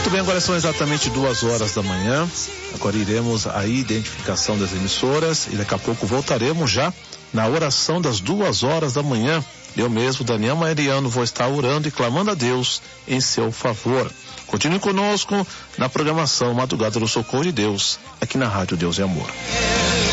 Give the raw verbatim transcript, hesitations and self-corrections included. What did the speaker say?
Muito bem, agora são exatamente duas horas da manhã. Agora iremos à identificação das emissoras e daqui a pouco voltaremos já na oração das duas horas da manhã. Eu mesmo, Daniel Mariano, vou estar orando e clamando a Deus em seu favor. Continue conosco na programação Madrugada do Socorro de Deus, aqui na Rádio Deus e Amor.